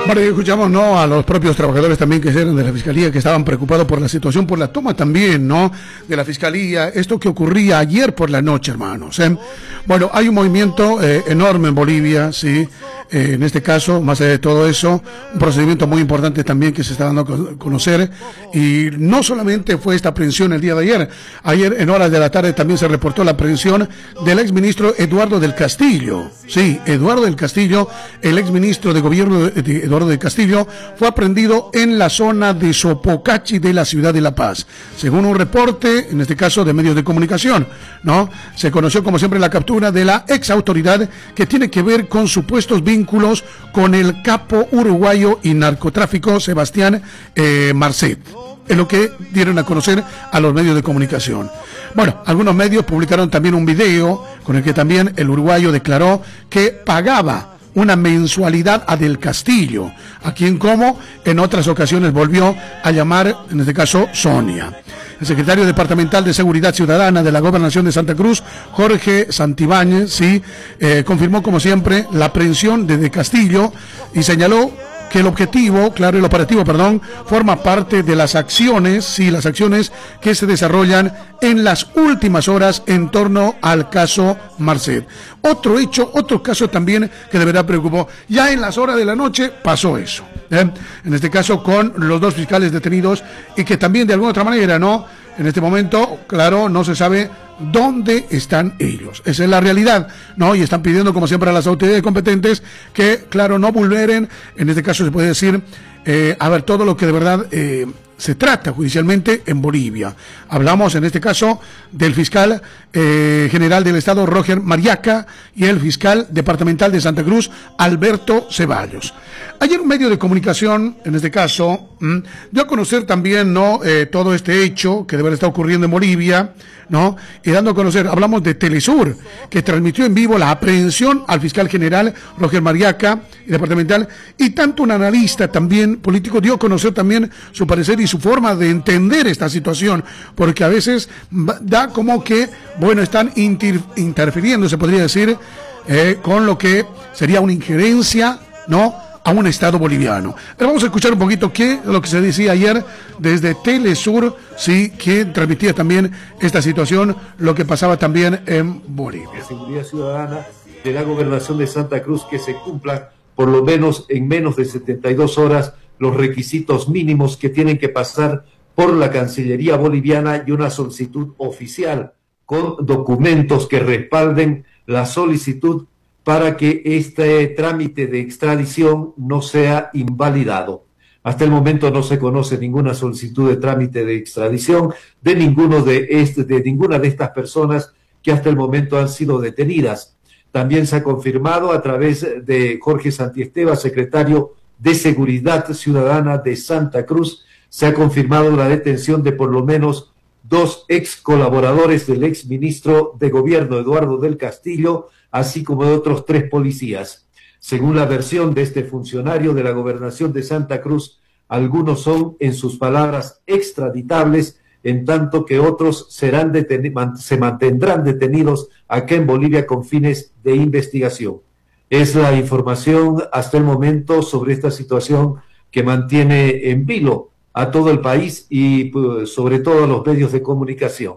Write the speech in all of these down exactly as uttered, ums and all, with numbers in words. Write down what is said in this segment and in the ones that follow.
Bueno, escuchamos, ¿no?, a los propios trabajadores también que eran de la Fiscalía, que estaban preocupados por la situación, por la toma también, ¿no?, de la Fiscalía, esto que ocurría ayer por la noche, hermanos, ¿eh? Bueno, hay un movimiento eh, enorme en Bolivia, sí, eh, en este caso, más allá de todo eso, un procedimiento muy importante también que se está dando a conocer, y no solamente fue esta aprehensión el día de ayer, ayer en horas de la tarde también se reportó la aprehensión del exministro Eduardo del Castillo, sí, Eduardo del Castillo, el exministro de gobierno de, de Eduardo del Castillo, fue aprehendido en la zona de Sopocachi de la ciudad de La Paz. Según un reporte, en este caso de medios de comunicación, ¿no?, se conoció como siempre la captura de la ex autoridad que tiene que ver con supuestos vínculos con el capo uruguayo y narcotráfico Sebastián eh, Marcet. Es lo que dieron a conocer a los medios de comunicación. Bueno, algunos medios publicaron también un video con el que también el uruguayo declaró que pagaba una mensualidad a Del Castillo, a quien como en otras ocasiones volvió a llamar, en este caso, Sonia. El secretario departamental de Seguridad Ciudadana de la Gobernación de Santa Cruz, Jorge Santibáñez, sí, eh, confirmó como siempre la aprehensión de Del Castillo y señaló que el objetivo, claro, el operativo, perdón, forma parte de las acciones, sí, las acciones que se desarrollan en las últimas horas en torno al caso Marcet. Otro hecho, otro caso también que de verdad preocupó. Ya en las horas de la noche pasó eso, ¿eh? En este caso con los dos fiscales detenidos y que también de alguna otra manera, ¿no?, en este momento, claro, no se sabe dónde están ellos. Esa es la realidad, ¿no? Y están pidiendo, como siempre, a las autoridades competentes que, claro, no vulneren, en este caso se puede decir, eh, a ver, todo lo que de verdad eh, se trata judicialmente en Bolivia. Hablamos, en este caso, del fiscal eh, general del Estado, Roger Mariaca, y el fiscal departamental de Santa Cruz, Alberto Ceballos. Ayer un medio de comunicación, en este caso, mmm, dio a conocer también, ¿no?, eh, todo este hecho que de verdad está ocurriendo en Bolivia, ¿no?, y dando a conocer, hablamos de Telesur, que transmitió en vivo la aprehensión al fiscal general Roger Mariaca, departamental, y tanto un analista también político dio a conocer también su parecer y su forma de entender esta situación, porque a veces da como que, bueno, están inter, interfiriendo, se podría decir, eh, con lo que sería una injerencia, ¿no?, a un Estado boliviano. Pero vamos a escuchar un poquito qué lo que se decía ayer desde Telesur, sí, que transmitía también esta situación, lo que pasaba también en Bolivia. Seguridad Ciudadana de la Gobernación de Santa Cruz, que se cumplan por lo menos en menos de setenta y dos horas los requisitos mínimos que tienen que pasar por la Cancillería boliviana y una solicitud oficial con documentos que respalden la solicitud para que este trámite de extradición no sea invalidado. Hasta el momento no se conoce ninguna solicitud de trámite de extradición de ninguno de este, de ninguna de estas personas que hasta el momento han sido detenidas. También se ha confirmado a través de Jorge Santiesteban, secretario de Seguridad Ciudadana de Santa Cruz, se ha confirmado la detención de por lo menos dos ex colaboradores del ex ministro de Gobierno, Eduardo del Castillo, así como de otros tres policías. Según la versión de este funcionario de la Gobernación de Santa Cruz, algunos son, en sus palabras, extraditables, en tanto que otros serán deten- se mantendrán detenidos acá en Bolivia con fines de investigación. Es la información hasta el momento sobre esta situación que mantiene en vilo a todo el país y pues, sobre todo a los medios de comunicación.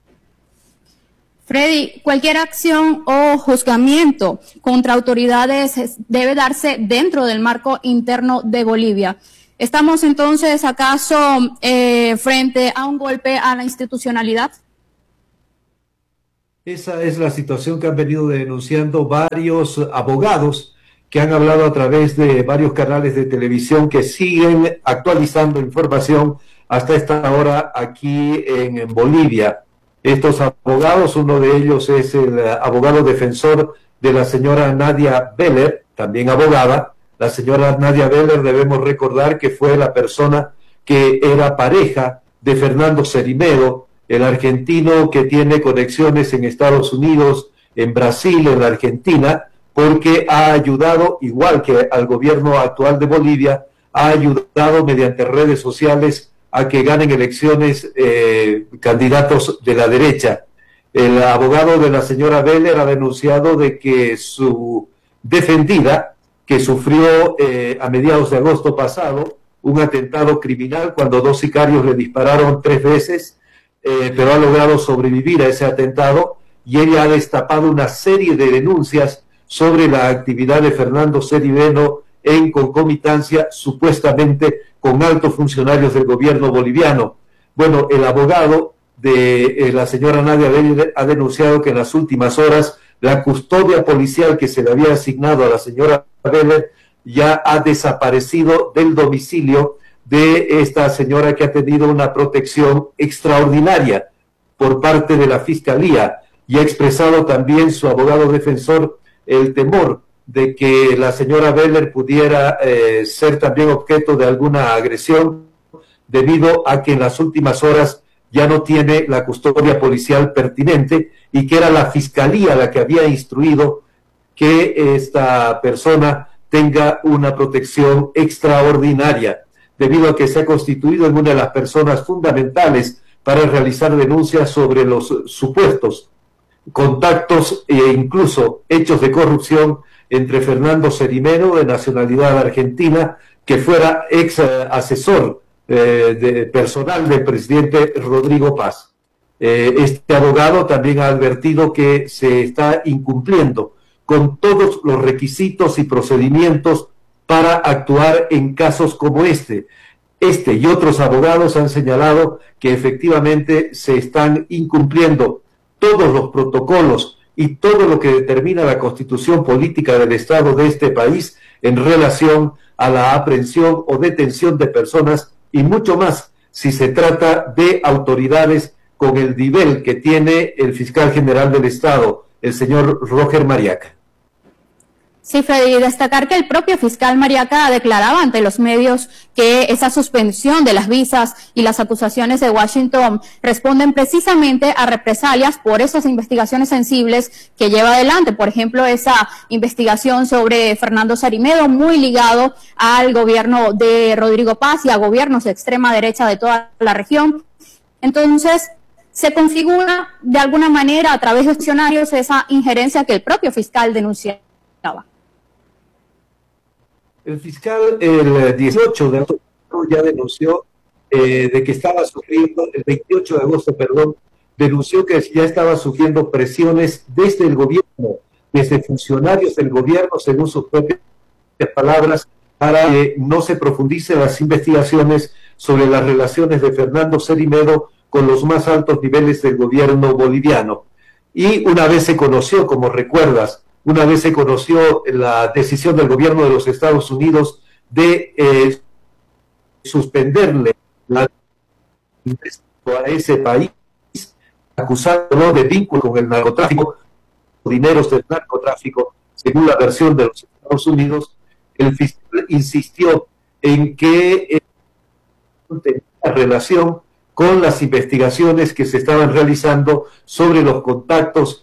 Freddy, cualquier acción o juzgamiento contra autoridades debe darse dentro del marco interno de Bolivia. ¿Estamos entonces acaso eh, frente a un golpe a la institucionalidad? Esa es la situación que han venido denunciando varios abogados que han hablado a través de varios canales de televisión que siguen actualizando información hasta esta hora aquí en, en Bolivia. Estos abogados, uno de ellos es el abogado defensor de la señora Nadia Beller, también abogada. La señora Nadia Beller, debemos recordar que fue la persona que era pareja de Fernando Cerimedo, el argentino que tiene conexiones en Estados Unidos, en Brasil, en la Argentina, porque ha ayudado, igual que al gobierno actual de Bolivia, ha ayudado mediante redes sociales a que ganen elecciones eh, candidatos de la derecha. El abogado de la señora Beller ha denunciado de que su defendida, que sufrió eh, a mediados de agosto pasado un atentado criminal cuando dos sicarios le dispararon tres veces, eh, pero ha logrado sobrevivir a ese atentado, y ella ha destapado una serie de denuncias sobre la actividad de Fernando Cerimeno en concomitancia supuestamente con altos funcionarios del gobierno boliviano. Bueno, el abogado de eh, la señora Nadia Beller ha denunciado que en las últimas horas la custodia policial que se le había asignado a la señora Beller ya ha desaparecido del domicilio de esta señora, que ha tenido una protección extraordinaria por parte de la Fiscalía, y ha expresado también su abogado defensor el temor de que la señora Beller pudiera eh, ser también objeto de alguna agresión, debido a que en las últimas horas ya no tiene la custodia policial pertinente, y que era la Fiscalía la que había instruido que esta persona tenga una protección extraordinaria, debido a que se ha constituido en una de las personas fundamentales para realizar denuncias sobre los supuestos contactos e incluso hechos de corrupción entre Fernando Cerimeno, de nacionalidad argentina, que fuera ex asesor eh, de, personal del presidente Rodrigo Paz. Eh, este abogado también ha advertido que se está incumpliendo con todos los requisitos y procedimientos para actuar en casos como este. Este y otros abogados han señalado que efectivamente se están incumpliendo todos los protocolos y todo lo que determina la constitución política del Estado de este país en relación a la aprehensión o detención de personas, y mucho más si se trata de autoridades con el nivel que tiene el fiscal general del Estado, el señor Roger Mariaca. Sí, Freddy, destacar que el propio fiscal Mariaca declaraba ante los medios que esa suspensión de las visas y las acusaciones de Washington responden precisamente a represalias por esas investigaciones sensibles que lleva adelante. Por ejemplo, esa investigación sobre Fernando Cerimeno, muy ligado al gobierno de Rodrigo Paz y a gobiernos de extrema derecha de toda la región. Entonces, se configura de alguna manera a través de funcionarios esa injerencia que el propio fiscal denunciaba. El fiscal el dieciocho de agosto ya denunció eh, de que estaba sufriendo, el veintiocho de agosto, perdón, denunció que ya estaba sufriendo presiones desde el gobierno, desde funcionarios del gobierno, según sus propias palabras, para que no se profundice las investigaciones sobre las relaciones de Fernando Cerimeno con los más altos niveles del gobierno boliviano. Y una vez se conoció, como recuerdas, una vez se conoció la decisión del gobierno de los Estados Unidos de eh, suspenderle la a ese país, acusándolo de vínculo con el narcotráfico, dineros del narcotráfico, según la versión de los Estados Unidos, el fiscal insistió en que eh, tenía relación con las investigaciones que se estaban realizando sobre los contactos,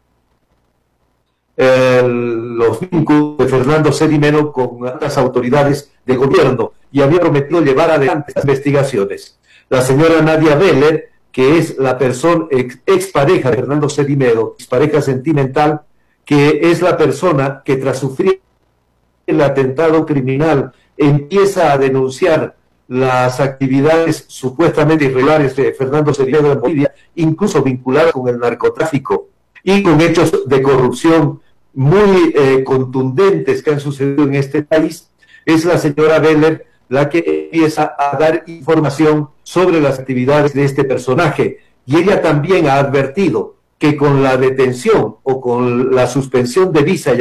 eh, los vínculos de Fernando Cerimeno con altas autoridades del gobierno, y había prometido llevar adelante estas investigaciones. La señora Nadia Beller, que es la persona ex, ex pareja de Fernando Cerimeno, ex pareja sentimental, que es la persona que tras sufrir el atentado criminal empieza a denunciar las actividades supuestamente irregulares de Fernando Cerimeno en Bolivia, incluso vinculadas con el narcotráfico y con hechos de corrupción muy eh, contundentes que han sucedido en este país. Es la señora Beller la que empieza a dar información sobre las actividades de este personaje, y ella también ha advertido que con la detención o con la suspensión de visa